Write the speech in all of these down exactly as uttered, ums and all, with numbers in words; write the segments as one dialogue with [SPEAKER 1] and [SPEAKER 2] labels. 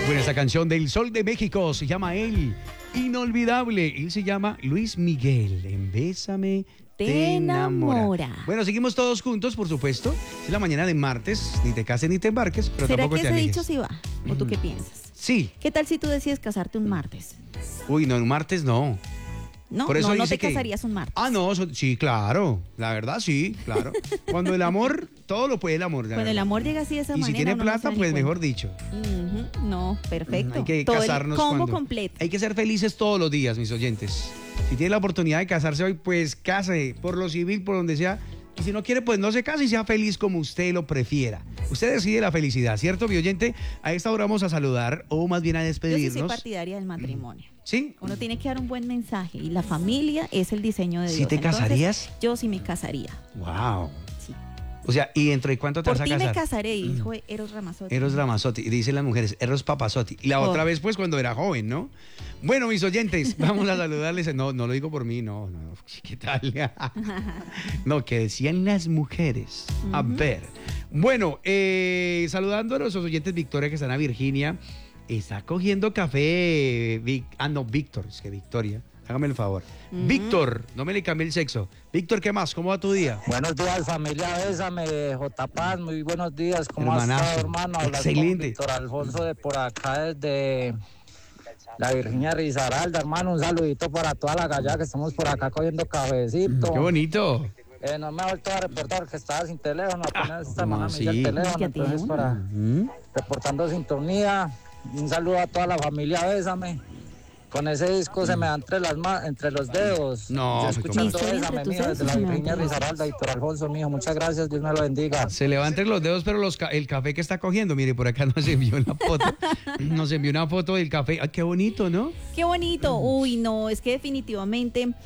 [SPEAKER 1] Bueno, esta canción del Sol de México se llama Él, inolvidable. Él se llama Luis Miguel. En Bésame te enamora.
[SPEAKER 2] enamora.
[SPEAKER 1] Bueno, seguimos todos juntos, por supuesto. Es la mañana de martes, ni te cases ni te embarques, pero
[SPEAKER 2] ¿Será
[SPEAKER 1] tampoco
[SPEAKER 2] que
[SPEAKER 1] te
[SPEAKER 2] ese
[SPEAKER 1] alejes.
[SPEAKER 2] dicho sí va? ¿O tú qué piensas?
[SPEAKER 1] Sí.
[SPEAKER 2] ¿Qué tal si tú decides casarte un martes?
[SPEAKER 1] Uy, no, un martes no.
[SPEAKER 2] No,
[SPEAKER 1] Por eso
[SPEAKER 2] no, no
[SPEAKER 1] dice
[SPEAKER 2] te
[SPEAKER 1] que-
[SPEAKER 2] casarías un martes.
[SPEAKER 1] Ah, no, so- sí, claro. La verdad, sí, claro. Cuando el amor, todo lo puede el amor. la
[SPEAKER 2] Cuando el
[SPEAKER 1] verdad.
[SPEAKER 2] amor llega así de esa
[SPEAKER 1] Y
[SPEAKER 2] manera.
[SPEAKER 1] si tiene
[SPEAKER 2] uno no se
[SPEAKER 1] plata,
[SPEAKER 2] da ni
[SPEAKER 1] pues
[SPEAKER 2] cuenta.
[SPEAKER 1] mejor dicho.
[SPEAKER 2] Ujú, no, perfecto.
[SPEAKER 1] Hay que
[SPEAKER 2] Todo
[SPEAKER 1] casarnos
[SPEAKER 2] el combo
[SPEAKER 1] cuando-
[SPEAKER 2] completo.
[SPEAKER 1] Hay que ser felices todos los días, mis oyentes. Si tiene la oportunidad de casarse hoy, pues case por lo civil, por donde sea. Y si no quiere, pues no se case y sea feliz como usted lo prefiera. Usted decide la felicidad, ¿cierto, mi oyente? A esta hora vamos a saludar, o más bien a
[SPEAKER 2] Yo sí soy
[SPEAKER 1] despedirnos.
[SPEAKER 2] partidaria del matrimonio.
[SPEAKER 1] ¿Sí?
[SPEAKER 2] Uno tiene que dar un buen mensaje y la familia es el diseño de
[SPEAKER 1] ¿Sí
[SPEAKER 2] Dios.
[SPEAKER 1] te
[SPEAKER 2] Entonces,
[SPEAKER 1] casarías?
[SPEAKER 2] Yo sí me casaría.
[SPEAKER 1] Wow.
[SPEAKER 2] Sí.
[SPEAKER 1] O sea, ¿y dentro de cuánto te
[SPEAKER 2] Por
[SPEAKER 1] vas a
[SPEAKER 2] ti
[SPEAKER 1] casar?
[SPEAKER 2] me casaré, dijo Eros Ramazzotti.
[SPEAKER 1] Eros Ramazzotti, dicen las mujeres, Eros Papazotti. Y la
[SPEAKER 2] Oh.
[SPEAKER 1] otra vez, pues, cuando era joven, ¿no? Bueno, mis oyentes, vamos a saludarles. No, no lo digo por mí, no, no. ¿Qué tal? No, que decían las mujeres. A
[SPEAKER 2] Ujú.
[SPEAKER 1] ver. Bueno, eh, saludando a nuestros oyentes, Victoria, que están a Virginia. Está cogiendo café. Vic- ah, no, Víctor, es que Victoria. Hágame el favor.
[SPEAKER 2] Ujú.
[SPEAKER 1] Víctor, no me le cambie el sexo. Víctor, ¿qué más? ¿Cómo va tu día?
[SPEAKER 3] Buenos días, familia Bésame, J. Paz, muy buenos días. ¿Cómo has
[SPEAKER 1] Hermanazo.
[SPEAKER 3] estado, hermano? Hablas con
[SPEAKER 1] Excelente.
[SPEAKER 3] Víctor Alfonso de por acá, desde la Virginia Risaralda, hermano. Un saludito para toda la gallada que estamos por acá cogiendo cafecito.
[SPEAKER 1] Qué bonito.
[SPEAKER 3] Eh, no me ha vuelto a reportar que estaba sin teléfono, apenas esta
[SPEAKER 1] ¿cómo
[SPEAKER 3] semana me dio
[SPEAKER 1] así?
[SPEAKER 3] el
[SPEAKER 2] ¿Qué
[SPEAKER 3] teléfono,
[SPEAKER 2] tiene
[SPEAKER 3] entonces
[SPEAKER 2] uno?
[SPEAKER 3] para
[SPEAKER 1] ¿Mm?
[SPEAKER 3] reportando sintonía. Un saludo a toda la familia Bésame. Con ese disco se me da entre las ma- entre los dedos.
[SPEAKER 1] No,
[SPEAKER 3] Yo
[SPEAKER 1] pues,
[SPEAKER 3] escuchando
[SPEAKER 2] ¿cómo?
[SPEAKER 3] Bésame,
[SPEAKER 2] Entre tus
[SPEAKER 3] mijo,
[SPEAKER 2] dedos
[SPEAKER 3] desde la
[SPEAKER 2] se me da
[SPEAKER 3] Virginia
[SPEAKER 2] entre los
[SPEAKER 3] Risaralda, Víctor Alfonso, mijo. Muchas gracias, Dios me lo bendiga.
[SPEAKER 1] Se le va entre los dedos, pero los ca- el café que está cogiendo, mire, por acá nos envió una foto. Nos envió una foto del café. Ay, qué bonito, ¿no?
[SPEAKER 2] Qué bonito. Uy, no, es que definitivamente mm,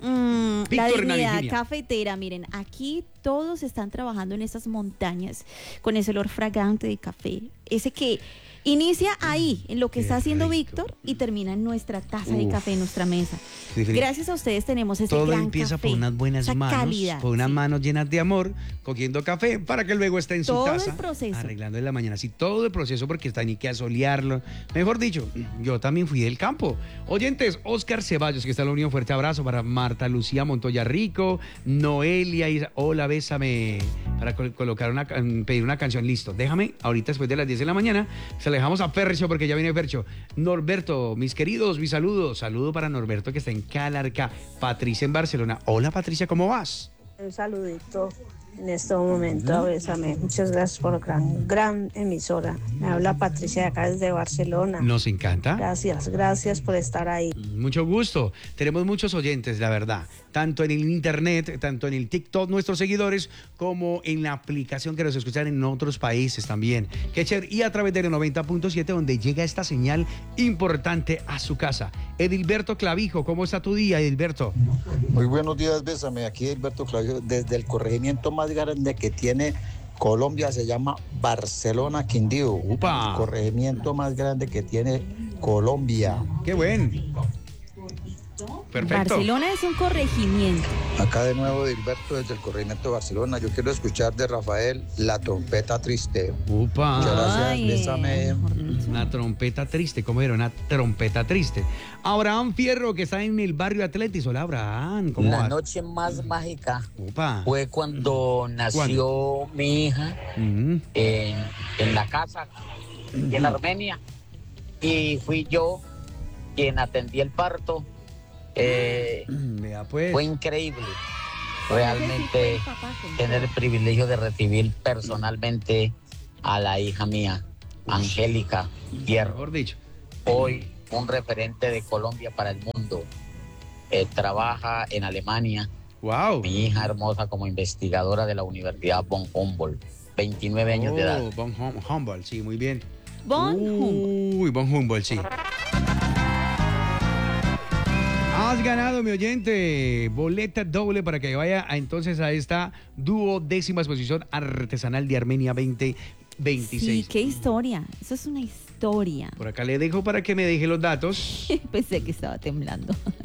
[SPEAKER 2] la
[SPEAKER 1] Víctor, en la
[SPEAKER 2] dignidad
[SPEAKER 1] Virginia.
[SPEAKER 2] cafetera, miren, aquí todos están trabajando en esas montañas con ese olor fragante de café, ese que inicia ahí, en lo que
[SPEAKER 1] Qué
[SPEAKER 2] está haciendo
[SPEAKER 1] rico.
[SPEAKER 2] Víctor y termina en nuestra taza de
[SPEAKER 1] Uf.
[SPEAKER 2] café, en nuestra mesa.
[SPEAKER 1] Definit-
[SPEAKER 2] Gracias a ustedes tenemos ese
[SPEAKER 1] Todo
[SPEAKER 2] gran
[SPEAKER 1] empieza
[SPEAKER 2] café,
[SPEAKER 1] por unas buenas
[SPEAKER 2] esa
[SPEAKER 1] manos,
[SPEAKER 2] calidad,
[SPEAKER 1] por unas
[SPEAKER 2] sí.
[SPEAKER 1] manos llenas de amor, cogiendo café para que luego esté en su
[SPEAKER 2] Todo el
[SPEAKER 1] taza,
[SPEAKER 2] proceso.
[SPEAKER 1] arreglando en la mañana. Sí, todo el proceso porque está ni que asolearlo. Mejor dicho, yo también fui del campo. Oyentes, Oscar Ceballos, que está en la Unión, fuerte abrazo para Marta Lucía Montoya Rico, Noelia, Isa- hola, bésame, para col- colocar una, ca- pedir una canción, listo. Déjame, ahorita después de las diez de la mañana, se la dejamos a Fercho porque ya viene Fercho. Norberto, mis queridos, mis saludos. Saludo para Norberto que está en Calarca. Patricia en Barcelona. Hola, Patricia, ¿cómo vas?
[SPEAKER 4] Un saludito en este momento, Bésame. Muchas gracias por gran, gran emisora. Me habla Patricia de acá desde Barcelona.
[SPEAKER 1] Nos encanta.
[SPEAKER 4] Gracias, gracias por estar ahí.
[SPEAKER 1] Mucho gusto. Tenemos muchos oyentes, la verdad. Tanto en el internet, tanto en el TikTok, nuestros seguidores, como en la aplicación que nos escuchan en otros países también. Qué chévere. Y a través del noventa punto siete, donde llega esta señal importante a su casa. Edilberto Clavijo, ¿cómo está tu día, Edilberto?
[SPEAKER 5] Muy buenos días, Bésame. Aquí Alberto Claudio, desde el corregimiento más grande que tiene Colombia, se llama Barcelona Quindío.
[SPEAKER 1] Upa.
[SPEAKER 5] El corregimiento más grande que tiene Colombia.
[SPEAKER 1] Qué buen. Perfecto.
[SPEAKER 2] Barcelona es un corregimiento.
[SPEAKER 5] Acá de nuevo, Edilberto, desde el corregimiento de Barcelona. Yo quiero escuchar de Rafael La Trompeta Triste.
[SPEAKER 1] Upa.
[SPEAKER 5] Muchas gracias,
[SPEAKER 2] Ay,
[SPEAKER 5] bésame.
[SPEAKER 2] mejor dicho.
[SPEAKER 1] Una trompeta triste, ¿cómo era? Una trompeta triste. Abraham Fierro, que está en el barrio Atletis. Hola, Abraham, ¿cómo
[SPEAKER 6] La
[SPEAKER 1] vas?
[SPEAKER 6] noche más mágica
[SPEAKER 1] Upa.
[SPEAKER 6] fue cuando nació mi hija
[SPEAKER 1] Mm.
[SPEAKER 6] en, en la casa y en Armenia, y fui yo quien atendí el parto. Eh,
[SPEAKER 1] Vea pues.
[SPEAKER 6] fue increíble realmente tener el privilegio de recibir personalmente a la hija mía, Angélica Hierro,
[SPEAKER 1] Mejor dicho.
[SPEAKER 6] hoy un referente de Colombia para el mundo. Eh, trabaja en Alemania.
[SPEAKER 1] Wow.
[SPEAKER 6] Mi hija hermosa como investigadora de la Universidad von Humboldt, veintinueve años de edad.
[SPEAKER 1] Oh, Von Hum- Humboldt, sí, muy bien.
[SPEAKER 2] Von Humboldt.
[SPEAKER 1] Uy, Von Humboldt, sí. Has ganado, mi oyente, boleta doble para que vaya a, entonces a esta duodécima exposición artesanal de Armenia veinte veintiséis.
[SPEAKER 2] Sí, qué historia. Eso es una historia.
[SPEAKER 1] Por acá le dejo para que me deje los datos.
[SPEAKER 2] Pensé que estaba temblando.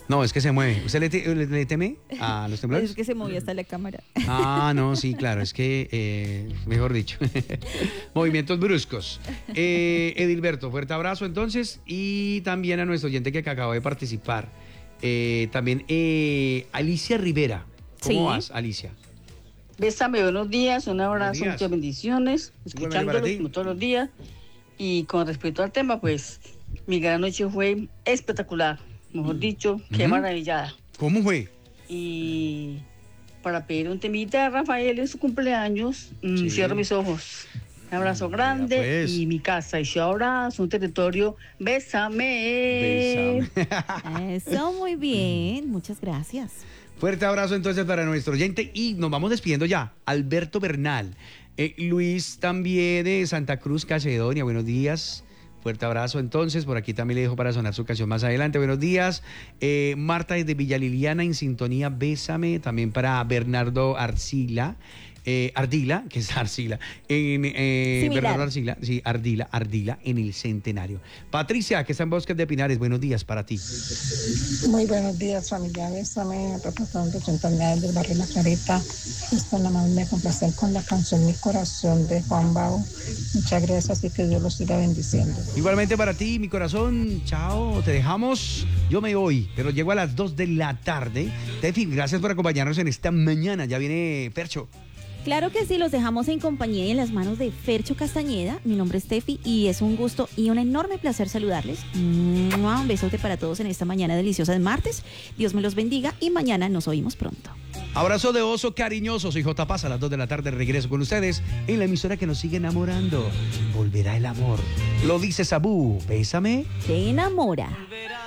[SPEAKER 1] No, es que se mueve. ¿Usted le, te- le- le teme a los temblores?
[SPEAKER 2] Es que se movía hasta la cámara.
[SPEAKER 1] Ah, no, sí, claro, es que, eh, mejor dicho, movimientos bruscos. Eh, Edilberto, fuerte abrazo entonces, y también a nuestro oyente que acaba de participar. Eh, también eh, Alicia Rivera. ¿Cómo
[SPEAKER 2] Sí.
[SPEAKER 1] vas, Alicia?
[SPEAKER 7] Bésame, buenos días, un abrazo,
[SPEAKER 1] días.
[SPEAKER 7] muchas bendiciones,
[SPEAKER 1] Igualmente para
[SPEAKER 7] escuchándolos
[SPEAKER 1] ti.
[SPEAKER 7] como todos los días. Y con respecto al tema, pues mi gran noche fue espectacular, mejor dicho, qué
[SPEAKER 1] Ujú.
[SPEAKER 7] maravillada.
[SPEAKER 1] ¿Cómo fue?
[SPEAKER 7] Y para pedir un temita a Rafael en su cumpleaños, mm,
[SPEAKER 1] Sí.
[SPEAKER 7] cierro mis ojos. Un abrazo
[SPEAKER 1] Mira,
[SPEAKER 7] grande
[SPEAKER 1] pues.
[SPEAKER 7] y mi casa y su abrazo, un territorio, bésame.
[SPEAKER 1] Bésame.
[SPEAKER 2] Eso, muy bien. Muchas gracias.
[SPEAKER 1] Fuerte abrazo entonces para nuestro oyente y nos vamos despidiendo ya. Alberto Bernal, eh, Luis también de Santa Cruz, Cacedonia, buenos días. Fuerte abrazo entonces, por aquí también le dejo para sonar su canción más adelante, buenos días. Eh, Marta desde Villa Liliana en sintonía, bésame, también para Bernardo Arcila. Eh, Ardila, que es Arcila, en eh,
[SPEAKER 2] Similar.
[SPEAKER 1] Bernardo Arcila, sí, Ardila, Ardila en el Centenario. Patricia, que está en Bosques de Pinares, buenos días para ti.
[SPEAKER 8] Muy buenos días, familia. Bésame, representante centenarial del barrio La Clarita. Es con la amable complacer con la canción Mi Corazón de Juan Bao. Muchas gracias y que Dios los siga bendiciendo.
[SPEAKER 1] Igualmente para ti, mi corazón, chao, te dejamos. Yo me voy, pero llego a las dos de la tarde. Tefi, gracias por acompañarnos en esta mañana. Ya viene Percho.
[SPEAKER 2] Claro que sí, los dejamos en compañía y en las manos de Fercho Castañeda. Mi nombre es Tefi y es un gusto y un enorme placer saludarles. ¡Mua! Un besote para todos en esta mañana deliciosa de martes. Dios me los bendiga y mañana nos oímos pronto.
[SPEAKER 1] Abrazo de oso cariñoso. Soy J Paz. A las dos de la tarde regreso con ustedes en la emisora que nos sigue enamorando. Volverá el amor. Lo dice Sabú. Bésame.
[SPEAKER 2] Te enamora.